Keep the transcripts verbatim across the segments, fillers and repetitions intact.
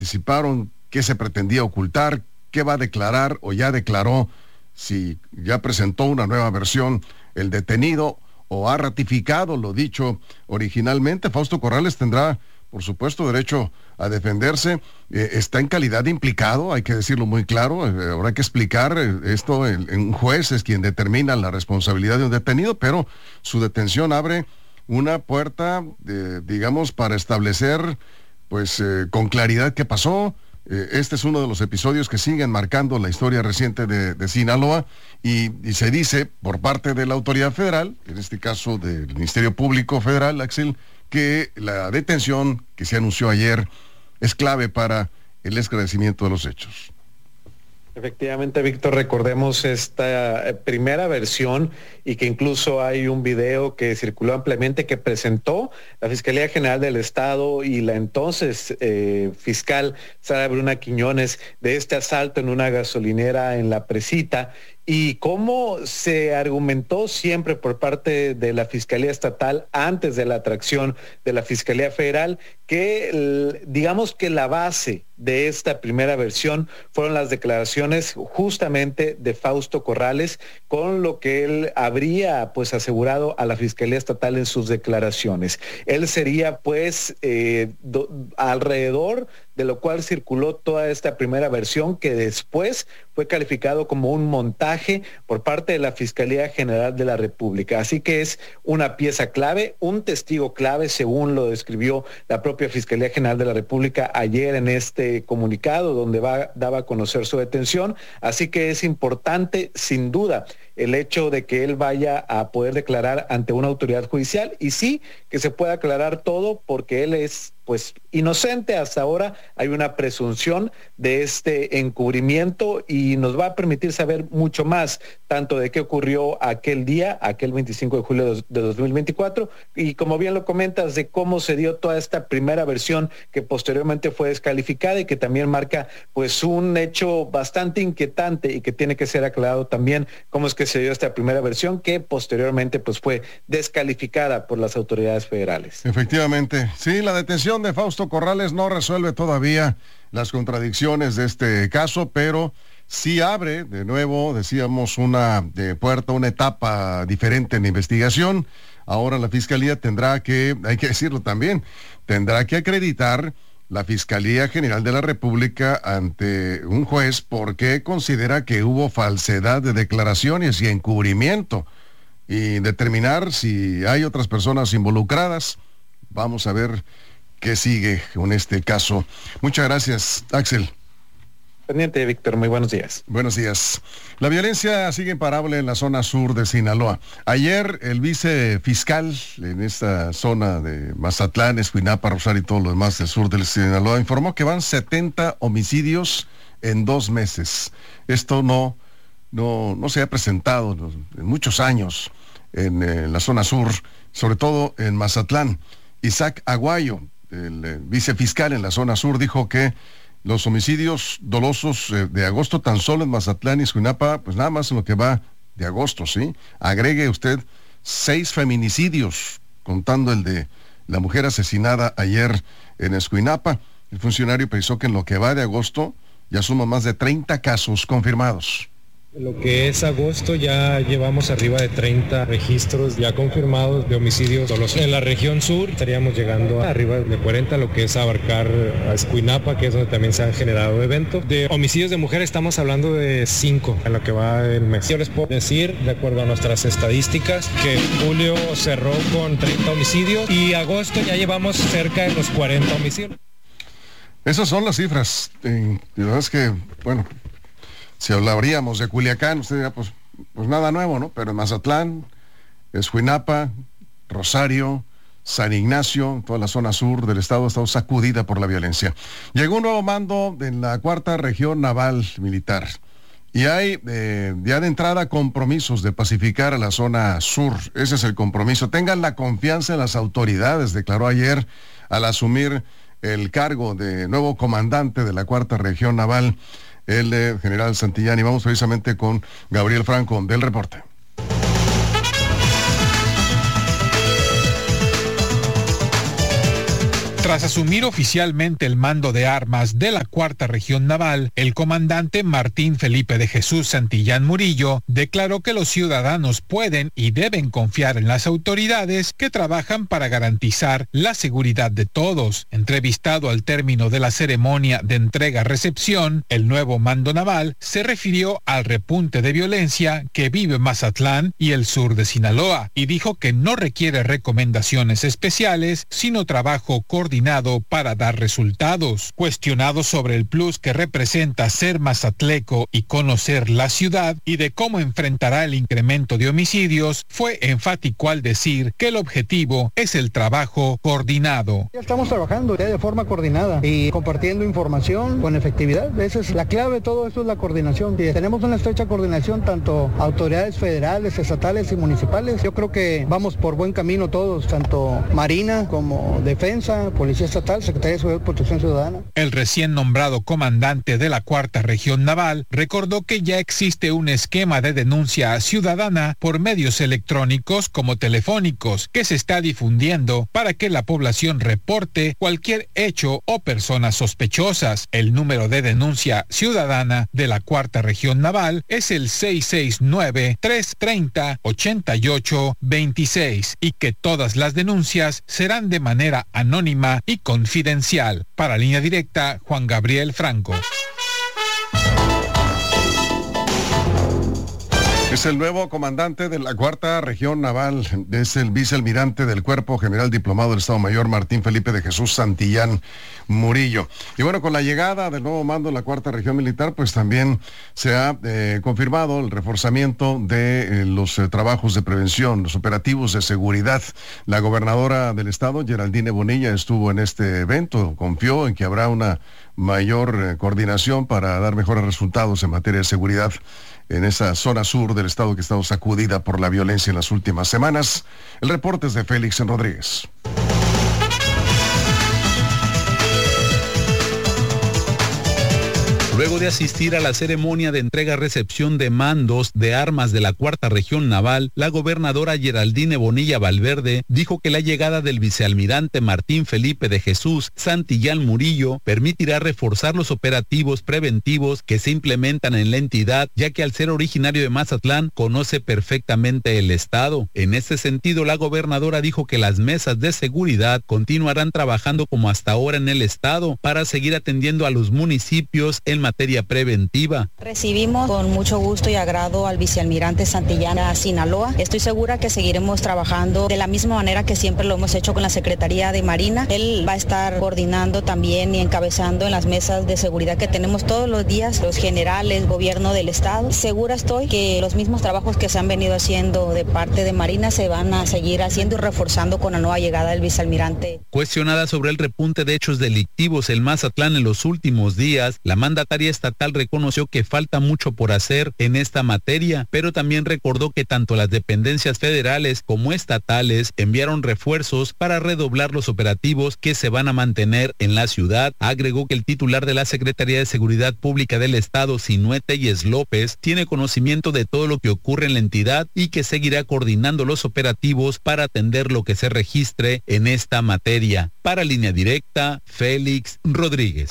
anticiparon, qué se pretendía ocultar, qué va a declarar o ya declaró, si ya presentó una nueva versión el detenido o ha ratificado lo dicho originalmente. Fausto Corrales tendrá, por supuesto, derecho a defenderse. Eh, está en calidad de implicado, hay que decirlo muy claro. Eh, habrá que explicar eh, esto. El, un juez es quien determina la responsabilidad de un detenido, pero su detención abre una puerta, eh, digamos, para establecer, pues, eh, con claridad qué pasó. Eh, este es uno de los episodios que siguen marcando la historia reciente de, de Sinaloa, y, y se dice por parte de la autoridad federal, en este caso del Ministerio Público Federal, Axel, que la detención que se anunció ayer es clave para el esclarecimiento de los hechos. Efectivamente, Víctor, recordemos esta primera versión y que incluso hay un video que circuló ampliamente que presentó la Fiscalía General del Estado y la entonces eh, fiscal Sara Bruna Quiñones de este asalto en una gasolinera en La Presita, y cómo se argumentó siempre por parte de la Fiscalía Estatal antes de la atracción de la Fiscalía Federal que, digamos que la base de esta primera versión fueron las declaraciones justamente de Fausto Corrales, con lo que él habría pues asegurado a la Fiscalía Estatal en sus declaraciones. Él sería pues eh, do, alrededor de lo cual circuló toda esta primera versión, que después fue calificado como un montaje por parte de la Fiscalía General de la República. Así que es una pieza clave, un testigo clave, según lo describió la propia Fiscalía General de la República ayer en este comunicado, donde va, daba a conocer su detención. Así que es importante, sin duda, el hecho de que él vaya a poder declarar ante una autoridad judicial, y sí, que se pueda aclarar todo, porque él es pues inocente hasta ahora. Hay una presunción de este encubrimiento y nos va a permitir saber mucho más, tanto de qué ocurrió aquel día, aquel veinticinco de julio de dos mil veinticuatro, y como bien lo comentas, de cómo se dio toda esta primera versión que posteriormente fue descalificada y que también marca pues un hecho bastante inquietante y que tiene que ser aclarado también, cómo es que se dio esta primera versión que posteriormente pues fue descalificada por las autoridades federales. Efectivamente, sí, la detención de Fausto Corrales no resuelve todavía las contradicciones de este caso, pero sí abre de nuevo, decíamos, una de puerta, una etapa diferente en la investigación. Ahora la Fiscalía tendrá que, hay que decirlo también, tendrá que acreditar la Fiscalía General de la República ante un juez porque considera que hubo falsedad de declaraciones y encubrimiento, y determinar si hay otras personas involucradas. Vamos a ver qué sigue con este caso. Muchas gracias, Axel. Pendiente, Víctor, muy buenos días. Buenos días. La violencia sigue imparable en la zona sur de Sinaloa. Ayer el vicefiscal en esta zona de Mazatlán, Escuinapa, Rosario y todo lo demás del sur de Sinaloa informó que van setenta homicidios en dos meses. Esto no, no, no se ha presentado en muchos años en, en la zona sur, sobre todo en Mazatlán. Isaac Aguayo, el eh, vicefiscal en la zona sur, dijo que los homicidios dolosos eh, de agosto tan solo en Mazatlán y Escuinapa, pues nada más en lo que va de agosto, ¿sí? Agregue usted seis feminicidios, contando el de la mujer asesinada ayer en Escuinapa. El funcionario pensó que en lo que va de agosto ya suma más de treinta casos confirmados. Lo que es agosto ya llevamos arriba de treinta registros ya confirmados de homicidios dolosos. En la región sur estaríamos llegando a arriba de cuarenta, lo que es abarcar a Escuinapa, que es donde también se han generado eventos. De homicidios de mujeres estamos hablando de cinco en lo que va el mes. Yo les puedo decir, de acuerdo a nuestras estadísticas, que julio cerró con treinta homicidios y agosto ya llevamos cerca de los cuarenta homicidios. Esas son las cifras. Eh, la verdad es que, bueno, si hablaríamos de Culiacán, usted dirá, pues, pues nada nuevo, ¿no? Pero en Mazatlán, Escuinapa, Rosario, San Ignacio, toda la zona sur del estado ha estado sacudida por la violencia. Llegó un nuevo mando en la cuarta región naval militar. Y hay eh, ya de entrada compromisos de pacificar a la zona sur. Ese es el compromiso. Tengan la confianza en las autoridades, declaró ayer al asumir el cargo de nuevo comandante de la cuarta región naval, el eh, general Santillán. Y vamos precisamente con Gabriel Franco del reporte. Tras asumir oficialmente el mando de armas de la Cuarta Región Naval, el comandante Martín Felipe de Jesús Santillán Murillo declaró que los ciudadanos pueden y deben confiar en las autoridades que trabajan para garantizar la seguridad de todos. Entrevistado al término de la ceremonia de entrega-recepción, el nuevo mando naval se refirió al repunte de violencia que vive Mazatlán y el sur de Sinaloa y dijo que no requiere recomendaciones especiales, sino trabajo coordinado para dar resultados. Cuestionado sobre el plus que representa ser mazatleco y conocer la ciudad y de cómo enfrentará el incremento de homicidios, fue enfático al decir que el objetivo es el trabajo coordinado. Ya estamos trabajando ya de forma coordinada y compartiendo información con efectividad. Esa es la clave de todo esto, es la coordinación. Y tenemos una estrecha coordinación tanto autoridades federales, estatales y municipales. Yo creo que vamos por buen camino todos, tanto Marina como Defensa, Policía Estatal, Secretaría de Seguridad y Protección Ciudadana. El recién nombrado comandante de la Cuarta Región Naval recordó que ya existe un esquema de denuncia ciudadana por medios electrónicos como telefónicos que se está difundiendo para que la población reporte cualquier hecho o personas sospechosas. El número de denuncia ciudadana de la Cuarta Región Naval es el seis seis nueve, tres tres cero, ocho ocho dos seis y que todas las denuncias serán de manera anónima y confidencial. Para Línea Directa, Juan Gabriel Franco. Es el nuevo comandante de la Cuarta Región Naval, es el vicealmirante del Cuerpo General Diplomado del Estado Mayor, Martín Felipe de Jesús Santillán Murillo. Y bueno, con la llegada del nuevo mando de la Cuarta Región Militar, pues también se ha eh, confirmado el reforzamiento de eh, los eh, trabajos de prevención, los operativos de seguridad. La gobernadora del estado, Geraldine Bonilla, estuvo en este evento, confió en que habrá una mayor eh, coordinación para dar mejores resultados en materia de seguridad en esa zona sur del estado que ha estado sacudida por la violencia en las últimas semanas. El reporte es de Félix Rodríguez. Luego de asistir a la ceremonia de entrega-recepción de mandos de armas de la Cuarta Región Naval, la gobernadora Geraldine Bonilla Valverde dijo que la llegada del vicealmirante Martín Felipe de Jesús Santillán Murillo permitirá reforzar los operativos preventivos que se implementan en la entidad, ya que al ser originario de Mazatlán conoce perfectamente el estado. En este sentido, la gobernadora dijo que las mesas de seguridad continuarán trabajando como hasta ahora en el estado para seguir atendiendo a los municipios en materia preventiva. Recibimos con mucho gusto y agrado al vicealmirante Santillán a Sinaloa. Estoy segura que seguiremos trabajando de la misma manera que siempre lo hemos hecho con la Secretaría de Marina. Él va a estar coordinando también y encabezando en las mesas de seguridad que tenemos todos los días, los generales, gobierno del estado. Segura estoy que los mismos trabajos que se han venido haciendo de parte de Marina se van a seguir haciendo y reforzando con la nueva llegada del vicealmirante. Cuestionada sobre el repunte de hechos delictivos en Mazatlán en los últimos días, la mandataria estatal reconoció que falta mucho por hacer en esta materia, pero también recordó que tanto las dependencias federales como estatales enviaron refuerzos para redoblar los operativos que se van a mantener en la ciudad. Agregó que el titular de la Secretaría de Seguridad Pública del Estado, Sinué Telles López, tiene conocimiento de todo lo que ocurre en la entidad y que seguirá coordinando los operativos para atender lo que se registre en esta materia. Para Línea Directa, Félix Rodríguez.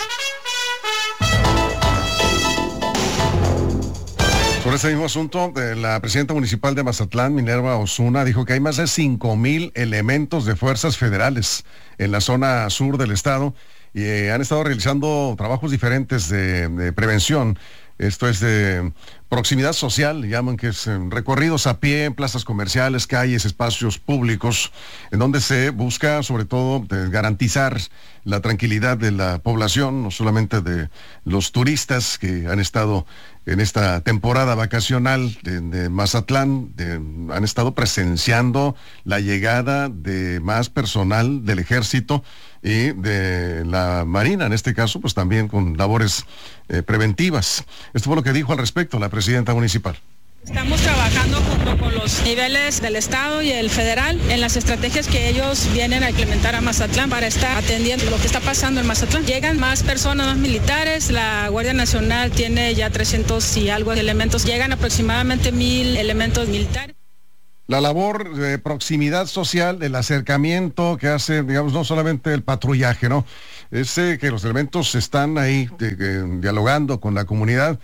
Sobre este mismo asunto, la presidenta municipal de Mazatlán, Minerva Osuna, dijo que hay más de cinco mil elementos de fuerzas federales en la zona sur del estado y eh, han estado realizando trabajos diferentes de, de prevención. Esto es de proximidad social, llaman que es recorridos a pie en plazas comerciales, calles, espacios públicos, en donde se busca sobre todo garantizar la tranquilidad de la población, no solamente de los turistas que han estado en esta temporada vacacional de, de Mazatlán, de, han estado presenciando la llegada de más personal del ejército y de la Marina, en este caso, pues también con labores eh, preventivas. Esto fue lo que dijo al respecto la presidenta municipal. Estamos trabajando junto con los niveles del Estado y el federal en las estrategias que ellos vienen a implementar a Mazatlán para estar atendiendo lo que está pasando en Mazatlán. Llegan más personas, más militares, la Guardia Nacional tiene ya trescientos y algo de elementos, llegan aproximadamente mil elementos militares. la labor de proximidad social, el acercamiento que hace, digamos, no solamente el patrullaje, ¿no? Es eh, que los elementos están ahí de, de, dialogando con la comunidad.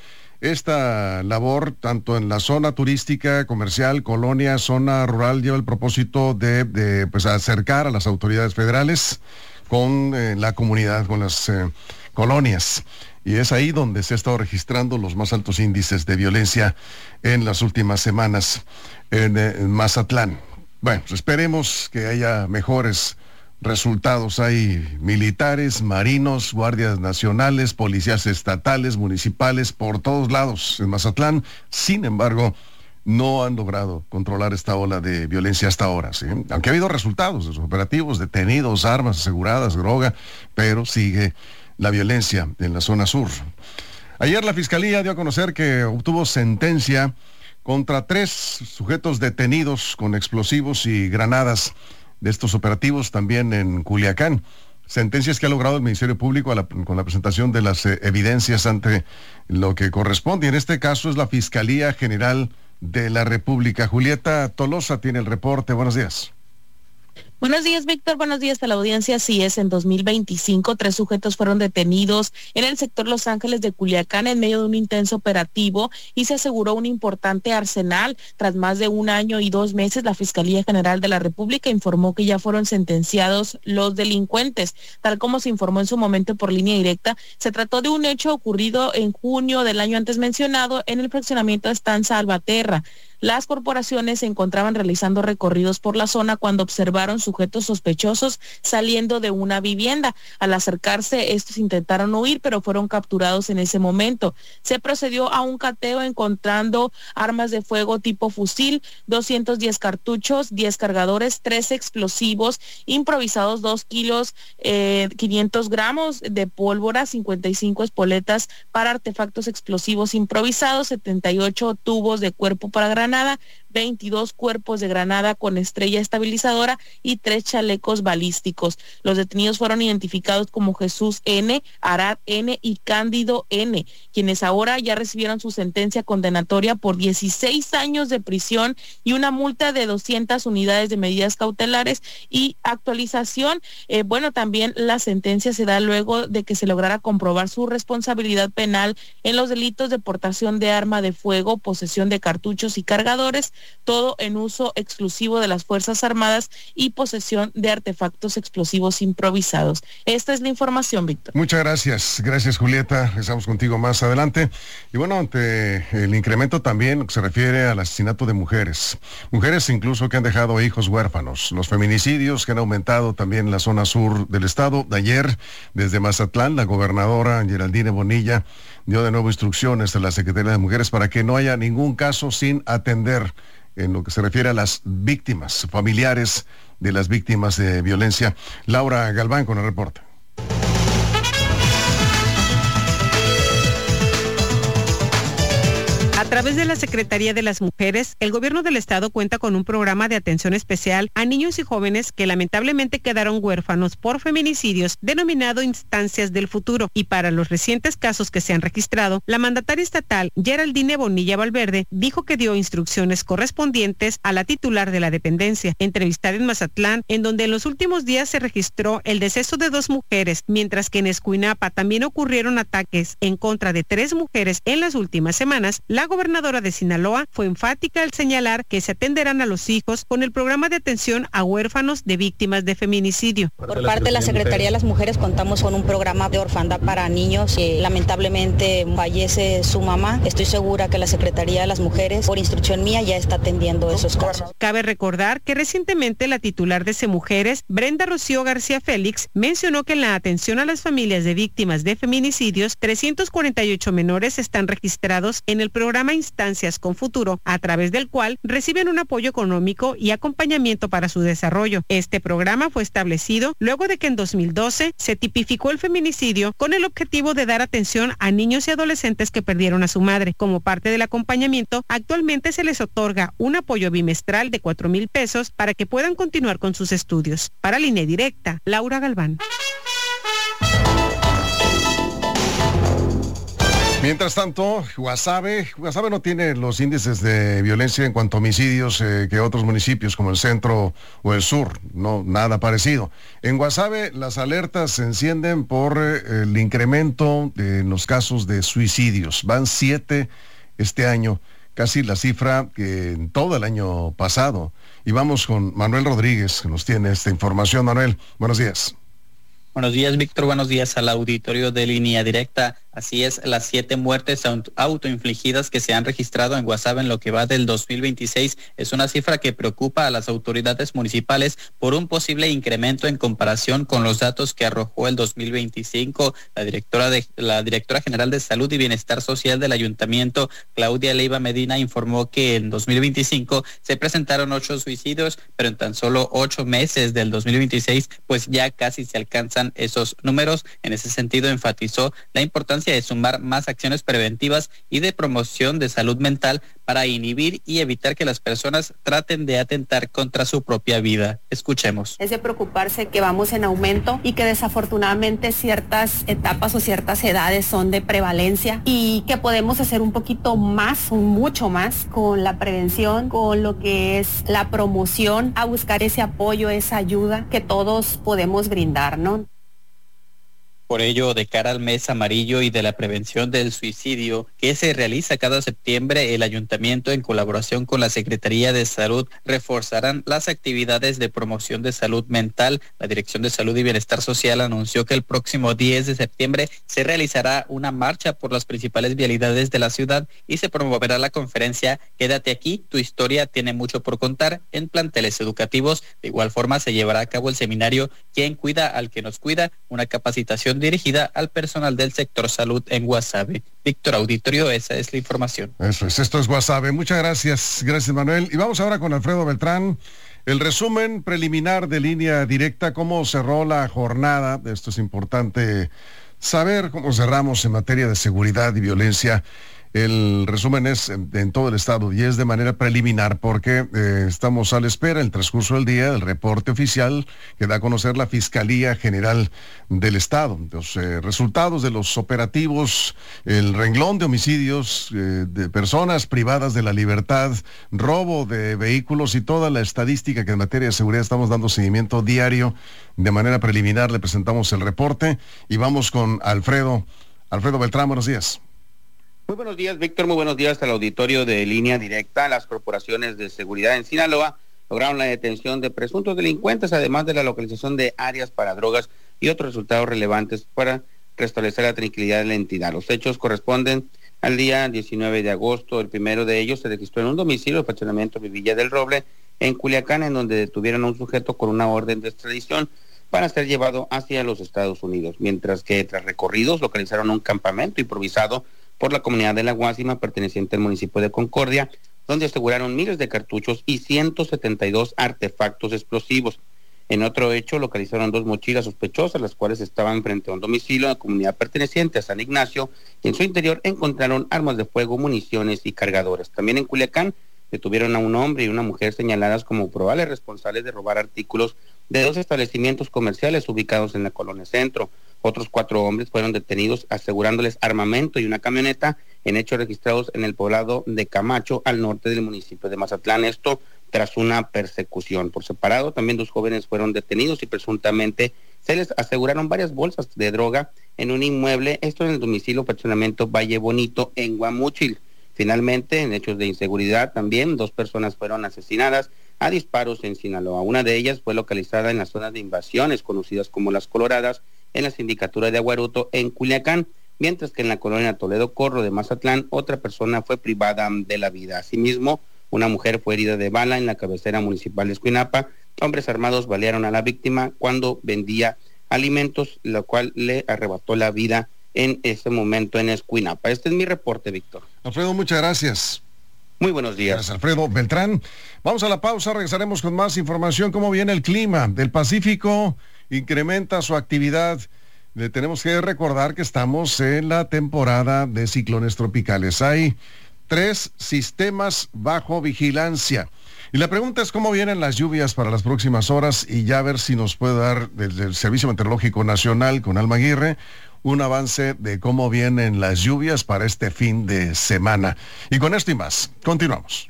Esta labor, tanto en la zona turística, comercial, colonia, zona rural, lleva el propósito de, de pues, acercar a las autoridades federales con eh, la comunidad, con las eh, colonias. Y es ahí donde se ha estado registrando los más altos índices de violencia en las últimas semanas en, eh, en Mazatlán. Bueno, pues esperemos que haya mejores resultados. Hay militares, marinos, guardias nacionales, policías estatales, municipales, por todos lados en Mazatlán. Sin embargo, no han logrado controlar esta ola de violencia hasta ahora, ¿sí? Aunque ha habido resultados de los operativos, detenidos, armas aseguradas, droga, pero sigue la violencia en la zona sur. Ayer la Fiscalía dio a conocer que obtuvo sentencia contra tres sujetos detenidos con explosivos y granadas de estos operativos también en Culiacán. Sentencias que ha logrado el Ministerio Público a la, con la presentación de las eh, evidencias ante lo que corresponde. Y en este caso es la Fiscalía General de la República. Julieta Tolosa tiene el reporte. Buenos días. Buenos días, Víctor. Buenos días a la audiencia. Así es, en dos mil veinticinco, tres sujetos fueron detenidos en el sector Los Ángeles de Culiacán en medio de un intenso operativo y se aseguró un importante arsenal. Tras más de un año y dos meses, la Fiscalía General de la República informó que ya fueron sentenciados los delincuentes. Tal como se informó en su momento por línea directa, se trató de un hecho ocurrido en junio del año antes mencionado en el fraccionamiento Estanza Albaterra. Las corporaciones se encontraban realizando recorridos por la zona cuando observaron sujetos sospechosos saliendo de una vivienda. Al acercarse, estos intentaron huir, pero fueron capturados en ese momento. Se procedió a un cateo encontrando armas de fuego tipo fusil, doscientos diez cartuchos, diez cargadores, tres explosivos improvisados, dos kilos, eh, quinientos gramos de pólvora, cincuenta y cinco espoletas para artefactos explosivos improvisados, setenta y ocho tubos de cuerpo para granada, veintidós cuerpos de granada con estrella estabilizadora y tres chalecos balísticos. Los detenidos fueron identificados como Jesús N., Arad N. y Cándido N., quienes ahora ya recibieron su sentencia condenatoria por dieciséis años de prisión y una multa de doscientas unidades de medidas cautelares y actualización. Eh, bueno, también la sentencia se da luego de que se lograra comprobar su responsabilidad penal en los delitos de portación de arma de fuego, posesión de cartuchos y cargadores, todo en uso exclusivo de las Fuerzas Armadas y posesión de artefactos explosivos improvisados. Esta es la información, Víctor. Muchas gracias. Gracias, Julieta. Estamos contigo más adelante. Y bueno, ante el incremento también lo que se refiere al asesinato de mujeres. Mujeres incluso que han dejado hijos huérfanos. Los feminicidios que han aumentado también en la zona sur del estado. Ayer, desde Mazatlán, la gobernadora Geraldine Bonilla dio de nuevo instrucciones a la Secretaría de Mujeres para que no haya ningún caso sin atender en lo que se refiere a las víctimas, familiares de las víctimas de violencia. Laura Galván con el reporte. A través de la Secretaría de las Mujeres, el Gobierno del Estado cuenta con un programa de atención especial a niños y jóvenes que lamentablemente quedaron huérfanos por feminicidios, denominado Instancias del Futuro. Y para los recientes casos que se han registrado, la mandataria estatal, Geraldine Bonilla Valverde, dijo que dio instrucciones correspondientes a la titular de la dependencia. Entrevistada en Mazatlán, en donde en los últimos días se registró el deceso de dos mujeres, mientras que en Escuinapa también ocurrieron ataques en contra de tres mujeres en las últimas semanas, la gobernadora de Sinaloa fue enfática al señalar que se atenderán a los hijos con el programa de atención a huérfanos de víctimas de feminicidio. Por parte de la Secretaría de las Mujeres contamos con un programa de orfandad para niños que lamentablemente fallece su mamá. Estoy segura que la Secretaría de las Mujeres, por instrucción mía, ya está atendiendo esos casos. Cabe recordar que recientemente la titular de Semujeres, Brenda Rocío García Félix, mencionó que en la atención a las familias de víctimas de feminicidios, trescientos cuarenta y ocho menores están registrados en el programa Instancias con Futuro, a través del cual reciben un apoyo económico y acompañamiento para su desarrollo. Este programa fue establecido luego de que en dos mil doce se tipificó el feminicidio con el objetivo de dar atención a niños y adolescentes que perdieron a su madre. Como parte del acompañamiento, actualmente se les otorga un apoyo bimestral de cuatro mil pesos para que puedan continuar con sus estudios. Para Línea Directa, Laura Galván. Mientras tanto, Guasave, Guasave no tiene los índices de violencia en cuanto a homicidios eh, que otros municipios como el centro o el sur, no, nada parecido. En Guasave las alertas se encienden por eh, el incremento de, en los casos de suicidios. Van siete este año, casi la cifra que en todo el año pasado. Y vamos con Manuel Rodríguez, que nos tiene esta información. Manuel, buenos días. Buenos días, Víctor. Buenos días al auditorio de Línea Directa. Así es, las siete muertes autoinfligidas que se han registrado en Guasave en lo que va del dos mil veintiséis es una cifra que preocupa a las autoridades municipales por un posible incremento en comparación con los datos que arrojó el dos mil veinticinco. La directora de la directora general de Salud y Bienestar Social del Ayuntamiento, Claudia Leiva Medina, informó que en dos mil veinticinco se presentaron ocho suicidios, pero en tan solo ocho meses del dos mil veintiséis, pues ya casi se alcanzan esos números. En ese sentido, enfatizó la importancia de sumar más acciones preventivas y de promoción de salud mental para inhibir y evitar que las personas traten de atentar contra su propia vida. Escuchemos. Es de preocuparse que vamos en aumento y que desafortunadamente ciertas etapas o ciertas edades son de prevalencia y que podemos hacer un poquito más, mucho más con la prevención, con lo que es la promoción, a buscar ese apoyo, esa ayuda que todos podemos brindar, ¿no? Por ello, de cara al mes amarillo y de la prevención del suicidio que se realiza cada septiembre, el ayuntamiento, en colaboración con la Secretaría de Salud, reforzarán las actividades de promoción de salud mental. La Dirección de Salud y Bienestar Social anunció que el próximo diez de septiembre se realizará una marcha por las principales vialidades de la ciudad y se promoverá la conferencia Quédate aquí, tu historia tiene mucho por contar en planteles educativos. De igual forma, se llevará a cabo el seminario Quien cuida al que nos cuida, una capacitación dirigida al personal del sector salud en Guasave. Víctor, auditorio, esa es la información. Eso es, esto es Guasave. Muchas gracias, gracias Manuel. Y vamos ahora con Alfredo Beltrán. El resumen preliminar de Línea Directa, cómo cerró la jornada. Esto es importante saber cómo cerramos en materia de seguridad y violencia. El resumen es en, en todo el estado y es de manera preliminar porque eh, estamos a la espera, en el transcurso del día, del reporte oficial que da a conocer la Fiscalía General del Estado. Los eh, resultados de los operativos, el renglón de homicidios eh, de personas privadas de la libertad, robo de vehículos y toda la estadística que en materia de seguridad estamos dando seguimiento diario. De manera preliminar le presentamos el reporte y vamos con Alfredo. Alfredo Beltrán, buenos días. Muy buenos días, Víctor. Muy buenos días al auditorio de Línea Directa. Las corporaciones de seguridad en Sinaloa lograron la detención de presuntos delincuentes, además de la localización de áreas para drogas y otros resultados relevantes para restablecer la tranquilidad de la entidad. Los hechos corresponden al día diecinueve de agosto. El primero de ellos se registró en un domicilio de fraccionamiento de Villa del Roble, en Culiacán, en donde detuvieron a un sujeto con una orden de extradición para ser llevado hacia los Estados Unidos, mientras que tras recorridos localizaron un campamento improvisado por la comunidad de La Guásima, perteneciente al municipio de Concordia, donde aseguraron miles de cartuchos y ciento setenta y dos artefactos explosivos. En otro hecho, localizaron dos mochilas sospechosas, las cuales estaban frente a un domicilio de la comunidad perteneciente a San Ignacio, y en su interior encontraron armas de fuego, municiones y cargadores. También en Culiacán detuvieron a un hombre y una mujer señaladas como probables responsables de robar artículos de dos establecimientos comerciales ubicados en la Colonia Centro. Otros cuatro hombres fueron detenidos asegurándoles armamento y una camioneta en hechos registrados en el poblado de Camacho, al norte del municipio de Mazatlán, esto tras una persecución. Por separado, también dos jóvenes fueron detenidos y presuntamente se les aseguraron varias bolsas de droga en un inmueble, esto en el domicilio fraccionamiento Valle Bonito en Guamúchil. Finalmente, en hechos de inseguridad también, dos personas fueron asesinadas a disparos en Sinaloa. Una de ellas fue localizada en las zonas de invasiones conocidas como Las Coloradas, en la sindicatura de Aguaruto en Culiacán, mientras que en la colonia Toledo Corro de Mazatlán otra persona fue privada de la vida. Asimismo, una mujer fue herida de bala en la cabecera municipal de Escuinapa. Hombres armados balearon a la víctima cuando vendía alimentos, lo cual le arrebató la vida en ese momento en Escuinapa. Este es mi reporte, Víctor. Alfredo, muchas gracias. Muy buenos días. Gracias, Alfredo Beltrán. Vamos a la pausa, regresaremos con más información. ¿Cómo viene el clima del Pacífico? Incrementa su actividad. Le tenemos que recordar que estamos en la temporada de ciclones tropicales. Hay tres sistemas bajo vigilancia. Y la pregunta es cómo vienen las lluvias para las próximas horas y ya ver si nos puede dar desde el Servicio Meteorológico Nacional con Alma Aguirre un avance de cómo vienen las lluvias para este fin de semana. Y con esto y más, continuamos.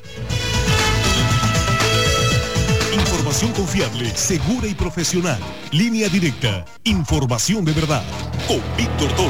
Información confiable, segura y profesional. Línea Directa. Información de verdad. Con Víctor Torres.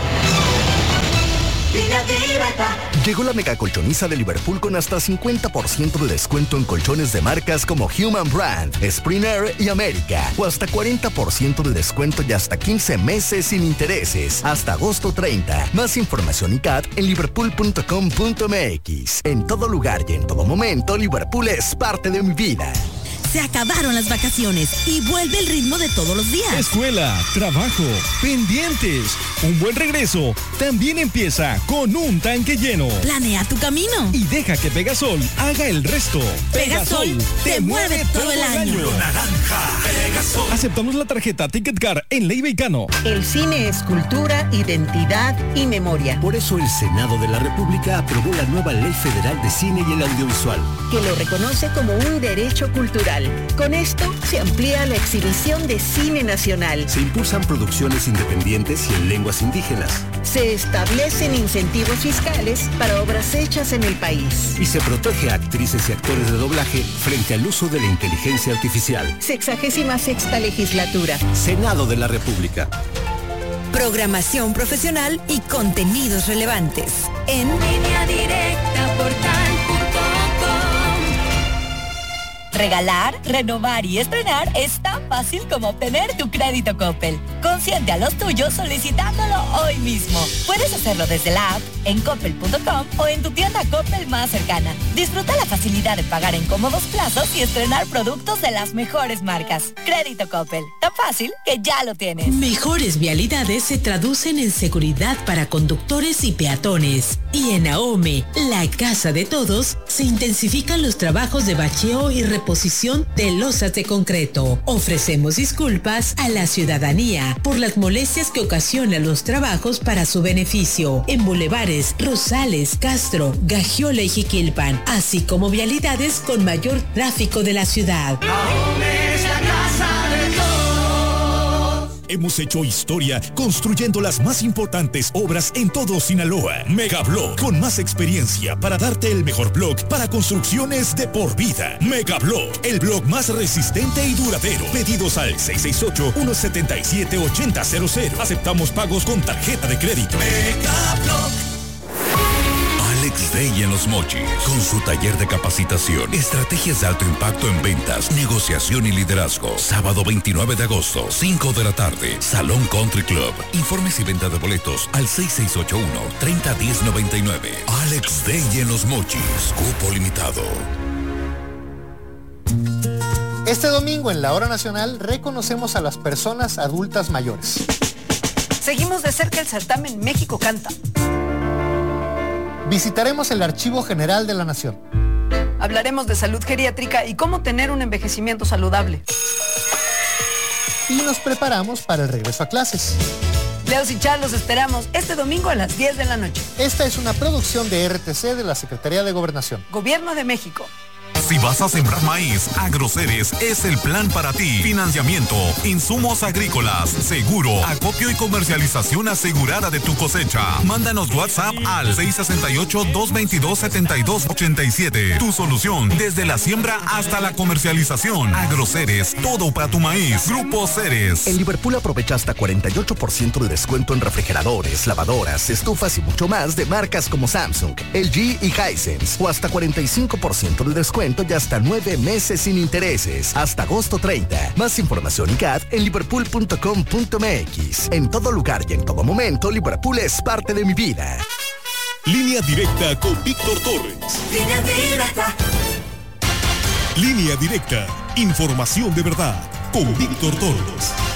Llegó la mega colchoniza de Liverpool con hasta cincuenta por ciento de descuento en colchones de marcas como Human Brand, Springer y América. O hasta cuarenta por ciento de descuento y hasta quince meses sin intereses. Hasta agosto treinta. Más información y C A T en liverpool punto com punto m x. En todo lugar y en todo momento, Liverpool es parte de mi vida. Se acabaron las vacaciones y vuelve el ritmo de todos los días. Escuela, trabajo, pendientes. Un buen regreso también empieza con un tanque lleno. Planea tu camino y deja que Pegasol haga el resto. Pegasol, Pegasol te, te mueve todo el año. año. Naranja, Pegasol. Aceptamos la tarjeta Ticket Car en Leiva y Cano. El cine es cultura, identidad y memoria. Por eso el Senado de la República aprobó la nueva Ley Federal de Cine y el Audiovisual, que lo reconoce como un derecho cultural. Con esto se amplía la exhibición de cine nacional. Se impulsan producciones independientes y en lenguas indígenas. Se establecen incentivos fiscales para obras hechas en el país. Y se protege a actrices y actores de doblaje frente al uso de la inteligencia artificial. Sexagésima sexta legislatura. Senado de la República. Programación profesional y contenidos relevantes. En Línea Directa Portal. Regalar, renovar y estrenar es tan fácil como obtener tu crédito Coppel. Consiente a los tuyos solicitándolo hoy mismo. Puedes hacerlo desde la app, en coppel punto com o en tu tienda Coppel más cercana. Disfruta la facilidad de pagar en cómodos plazos y estrenar productos de las mejores marcas. Crédito Coppel, tan fácil que ya lo tienes. Mejores vialidades se traducen en seguridad para conductores y peatones. Y en AOME, la casa de todos, se intensifican los trabajos de bacheo y reposición de losas de concreto. Ofrecemos disculpas a la ciudadanía por las molestias que ocasionan los trabajos para su beneficio en bulevares Rosales, Castro, Gagiola y Jiquilpan, así como vialidades con mayor tráfico de la ciudad. AOME es la casa de todos. Hemos hecho historia construyendo las más importantes obras en todo Sinaloa. Megablock, con más experiencia para darte el mejor block para construcciones de por vida. Megablock, el block más resistente y duradero. Pedidos al seis seis ocho, uno siete siete, ocho cero cero cero. Aceptamos pagos con tarjeta de crédito. Megablock. Alex Day en Los Mochis, con su taller de capacitación, estrategias de alto impacto en ventas, negociación y liderazgo. Sábado veintinueve de agosto, cinco de la tarde, Salón Country Club. Informes y venta de boletos al seis seis ocho uno, tres cero uno cero nueve nueve. Alex Day en Los Mochis, cupo limitado. Este domingo en la Hora Nacional reconocemos a las personas adultas mayores. Seguimos de cerca el certamen México Canta. Visitaremos el Archivo General de la Nación. Hablaremos de salud geriátrica y cómo tener un envejecimiento saludable. Y nos preparamos para el regreso a clases. Leos y Char los esperamos este domingo a las diez de la noche. Esta es una producción de R T C de la Secretaría de Gobernación. Gobierno de México. Si vas a sembrar maíz, Agroceres es el plan para ti. Financiamiento, insumos agrícolas, seguro, acopio y comercialización asegurada de tu cosecha. Mándanos WhatsApp al seis seis ocho, dos dos dos, siete dos ocho siete. Tu solución desde la siembra hasta la comercialización. Agroceres, todo para tu maíz. Grupo Ceres. En Liverpool aprovecha hasta cuarenta y ocho por ciento de descuento en refrigeradores, lavadoras, estufas y mucho más de marcas como Samsung, L G y Hisense. O hasta cuarenta y cinco por ciento de descuento y hasta nueve meses sin intereses. Hasta agosto treinta. Más información y C A T en liverpool punto com punto m x. En todo lugar y en todo momento, Liverpool es parte de mi vida. Línea Directa con Víctor Torres. Línea Directa. Línea Directa. Información de verdad con Víctor Torres.